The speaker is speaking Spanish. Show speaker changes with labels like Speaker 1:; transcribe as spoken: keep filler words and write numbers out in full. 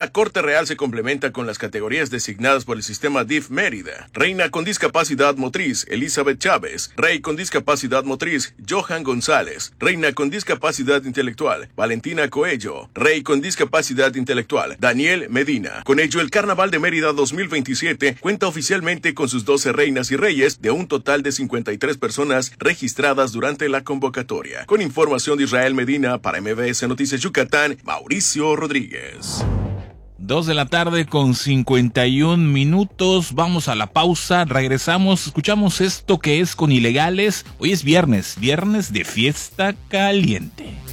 Speaker 1: La corte real se complementa con las categorías designadas por el sistema D I F Mérida. Reina con discapacidad motriz, Elizabeth Chávez. Rey con discapacidad motriz, Johan González. Reina con discapacidad intelectual, Valentina Coello. Rey con discapacidad intelectual, Daniel Medina. Con ello, el Carnaval de Mérida dos mil veintisiete cuenta oficialmente con sus doce reinas y reyes de un total de cincuenta y tres personas registradas durante la convocatoria. Con información de Israel Medina para M B S Noticias Yucatán, Mauricio Rodríguez.
Speaker 2: Dos de la tarde con cincuenta y un minutos. Vamos a la pausa, regresamos, escuchamos esto que es con Ilegales. Hoy es viernes, viernes de fiesta caliente.